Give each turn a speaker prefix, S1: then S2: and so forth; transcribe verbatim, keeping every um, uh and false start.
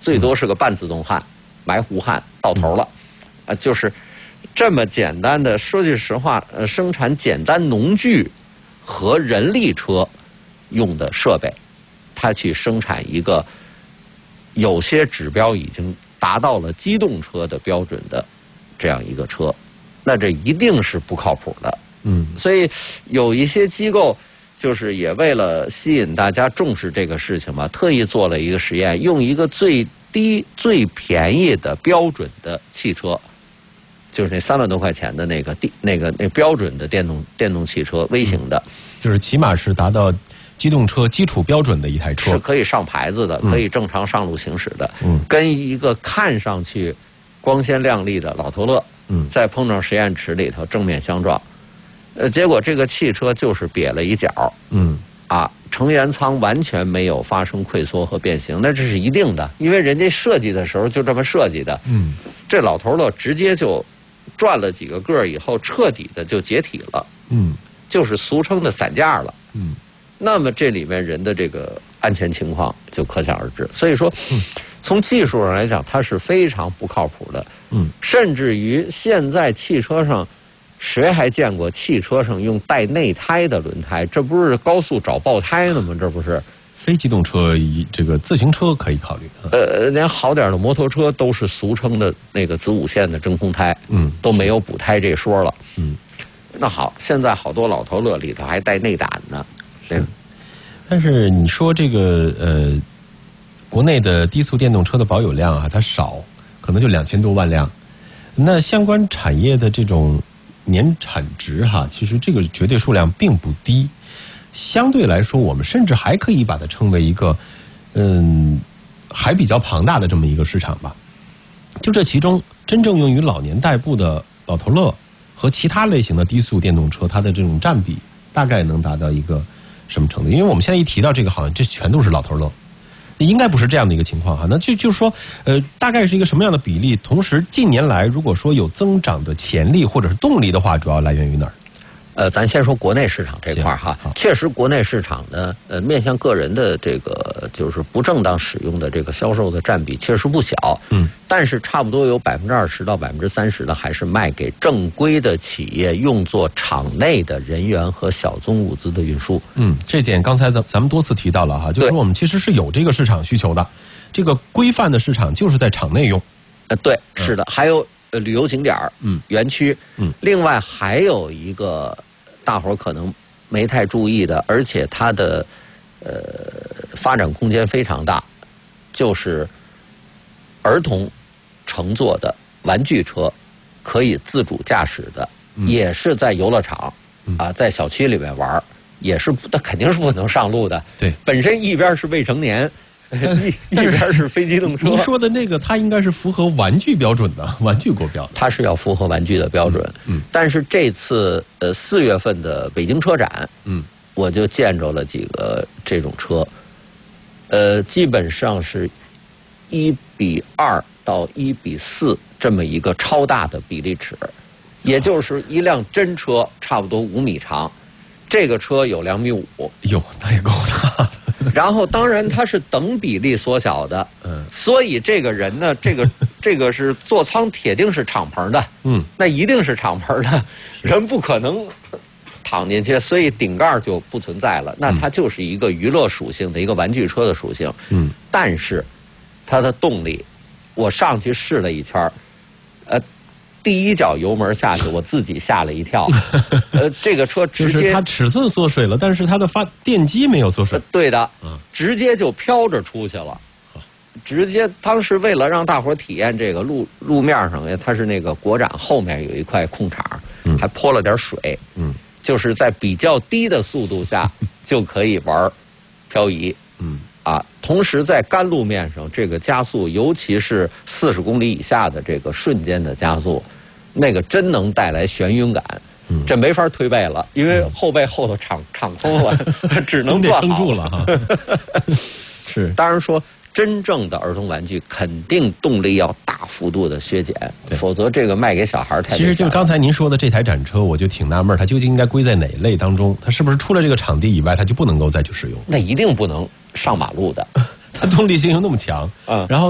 S1: 最多是个半自动焊、埋糊焊到头了，啊、呃，就是这么简单的。说句实话，呃，生产简单农具和人力车用的设备，它去生产一个有些指标已经达到了机动车的标准的这样一个车，那这一定是不靠谱的。嗯，所以有一些机构就是也为了吸引大家重视这个事情嘛，特意做了一个实验，用一个最低最便宜的标准的汽车，就是那三万多块钱的那个地那个那标准的电动电动汽车，微型的，
S2: 嗯、就是起码是达到机动车基础标准的一台车，
S1: 是可以上牌子的，可以正常上路行驶的。嗯，跟一个看上去光鲜亮丽的老头乐，嗯，再碰撞实验池里头正面相撞。呃，结果这个汽车就是瘪了一角，嗯，啊，成员舱完全没有发生溃缩和变形，那这是一定的，因为人家设计的时候就这么设计的，嗯，这老头乐直接就转了几个个以后，彻底的就解体了，嗯，就是俗称的散架了，嗯，那么这里面人的这个安全情况就可想而知，所以说，嗯，从技术上来讲，它是非常不靠谱的，嗯，甚至于现在汽车上。谁还见过汽车上用带内胎的轮胎？这不是高速找爆胎呢吗？这不是
S2: 非机动车，这个自行车可以考虑。
S1: 呃，连好点的摩托车都是俗称的那个子午线的真空胎，嗯，都没有补胎这说了。嗯，那好，现在好多老头乐里头还带内胆呢。对，
S2: 但是你说这个呃，国内的低速电动车的保有量啊，它少，可能就两千多万辆。那相关产业的这种年产值哈，其实这个绝对数量并不低，相对来说，我们甚至还可以把它称为一个，嗯，还比较庞大的这么一个市场吧。就这其中，真正用于老年代步的老头乐和其他类型的低速电动车，它的这种占比大概能达到一个什么程度？因为我们现在一提到这个，好像这全都是老头乐。应该不是这样的一个情况哈，那就就是说，呃，大概是一个什么样的比例？同时，近年来如果说有增长的潜力或者是动力的话，主要来源于哪儿？
S1: 呃，咱先说国内市场这块儿哈，确实国内市场呢，呃，面向个人的这个就是不正当使用的这个销售的占比确实不小，嗯，但是差不多有百分之二十到百分之三十的还是卖给正规的企业，用作场内的人员和小宗物资的运输。
S2: 嗯，这点刚才咱咱们多次提到了哈，就是说我们其实是有这个市场需求的，这个规范的市场就是在场内用。
S1: 呃，对，是的，嗯、还有。呃，旅游景点嗯，园区，嗯，另外还有一个大伙儿可能没太注意的，而且它的呃发展空间非常大，就是儿童乘坐的玩具车，可以自主驾驶的，嗯、也是在游乐场、嗯、啊，在小区里面玩，也是那肯定是不能上路的。
S2: 对，
S1: 本身一边是未成年。一一边是非机动车，
S2: 您说的那个，它应该是符合玩具标准的，玩具国标，
S1: 它是要符合玩具的标准。嗯，嗯但是这次呃四月份的北京车展，嗯，我就见着了几个这种车，呃，基本上是一比二到一比四这么一个超大的比例尺，也就是一辆真车差不多五米长，这个车有两米五，
S2: 哟，那也够大的。
S1: 然后，当然它是等比例缩小的，嗯，所以这个人呢，这个这个是座舱铁定是敞篷的，嗯，那一定是敞篷的，人不可能躺进去，所以顶盖就不存在了。那它就是一个娱乐属性的一个玩具车的属性，嗯，但是它的动力，我上去试了一圈，呃。第一脚油门下去，我自己吓了一跳。呃，这个车直接
S2: 就是它尺寸缩水了，但是它的发电机没有缩水。
S1: 呃、对的，直接就飘着出去了。直接当时为了让大伙体验这个路路面上，它是那个国展后面有一块空场，嗯、还泼了点水，嗯，就是在比较低的速度下就可以玩漂移，嗯。啊，同时在干路面上，这个加速，尤其是四十公里以下的这个瞬间的加速，那个真能带来眩晕感。嗯、这没法推背了，因为后背后头敞敞空了，只能攥好。
S2: 撑住了哈。是，
S1: 当然说，真正的儿童玩具肯定动力要大幅度的削减，否则这个卖给小孩太。
S2: 其实就刚才您说的这台展车，我就挺纳闷，它究竟应该归在哪一类当中？它是不是除了这个场地以外，它就不能够再去使用？
S1: 那一定不能上马路的，
S2: 它动力性又那么强，嗯，然后。